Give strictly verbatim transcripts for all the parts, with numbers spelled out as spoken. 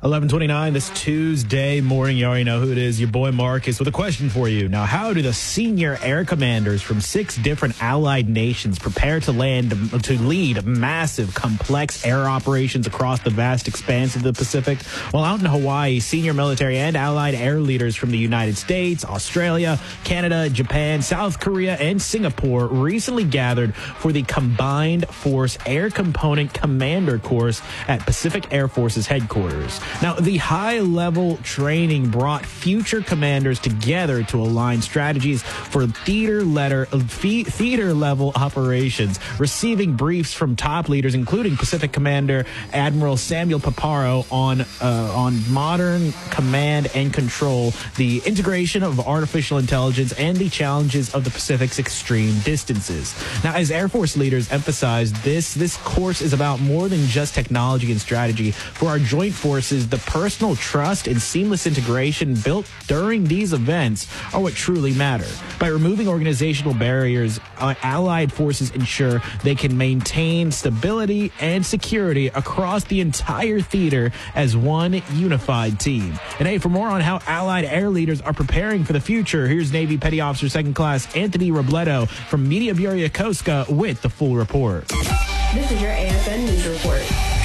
eleven twenty-nine this Tuesday morning. You already know who it is. Your boy Marcus with a question for you. Now, how do the senior air commanders from six different allied nations prepare to land to lead massive, complex air operations across the vast expanse of the Pacific? Well, out in Hawaii, senior military and allied air leaders from the United States, Australia, Canada, Japan, South Korea, and Singapore recently gathered for the Combined Force Air Component Commander course at Pacific Air Force's headquarters. Now, the high-level training brought future commanders together to align strategies for theater-level operations, receiving briefs from top leaders, including Pacific Commander Admiral Samuel Paparo, on uh, on modern command and control, the integration of artificial intelligence, and the challenges of the Pacific's extreme distances. Now, as Air Force leaders emphasized, this this course is about more than just technology and strategy. For our joint forces, the personal trust and seamless integration built during these events are what truly matter. By removing organizational barriers, uh, allied forces ensure they can maintain stability and security across the entire theater as one unified team. And hey, for more on how allied air leaders are preparing for the future, here's Navy Petty Officer Second Class Anthony Robledo from Media Bureau Yokosuka with the full report. This is your A F N News Report.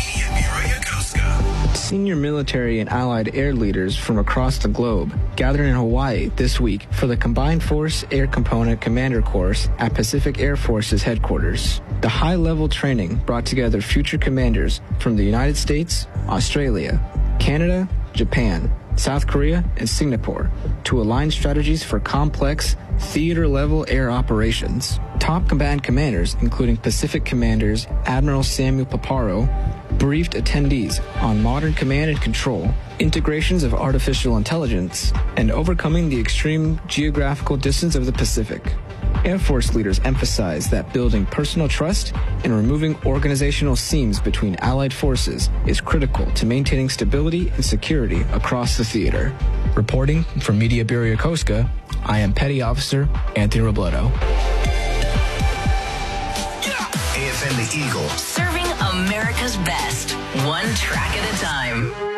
Senior military and allied air leaders from across the globe gathered in Hawaii this week for the Combined Force Air Component Commander course at Pacific Air Force's headquarters. The high-level training brought together future commanders from the United States, Australia, Canada, Japan, South Korea, and Singapore to align strategies for complex theater-level air operations. Top combatant commanders, including Pacific commanders Admiral Samuel Paparo, briefed attendees on modern command and control, integrations of artificial intelligence, and overcoming the extreme geographical distance of the Pacific. Air Force leaders emphasized that building personal trust and removing organizational seams between allied forces is critical to maintaining stability and security across the theater. Reporting from Media Bureau Yokosuka, I am Petty Officer Anthony Robledo. A F N The Eagle. Serving America's best, one track at a time.